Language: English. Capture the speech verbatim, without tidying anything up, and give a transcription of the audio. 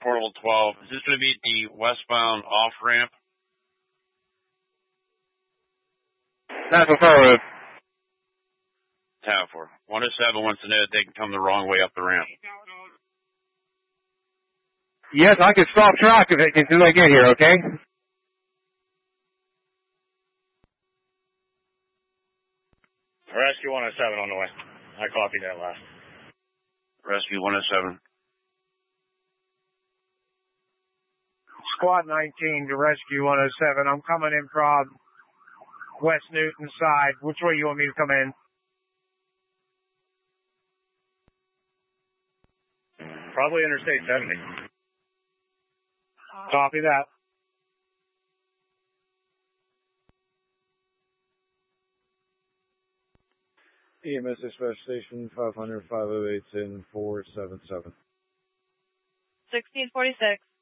Portal twelve. Is this going to be the westbound off-ramp? That's affirmative. Tower four. one oh seven wants to know that they can come the wrong way up the ramp. Yes, I can stop track of it until I get here, okay? Rescue one oh seven on the way. I copied that last. Rescue one oh seven. Squad nineteen to Rescue one oh seven. I'm coming in from West Newton side. Which way you want me to come in? Probably Interstate seventy. Copy that. E M S Dispatch Station five hundred, five oh eight, ten, four seven seven. sixteen forty-six.